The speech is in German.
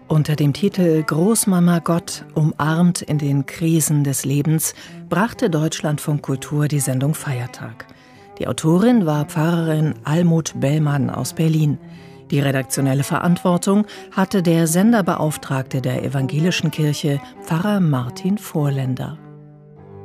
Unter dem Titel »Großmama Gott umarmt in den Krisen des Lebens« brachte Deutschlandfunk Kultur die Sendung Feiertag. Die Autorin war Pfarrerin Almut Bellmann aus Berlin. Die redaktionelle Verantwortung hatte der Senderbeauftragte der Evangelischen Kirche, Pfarrer Martin Vorländer.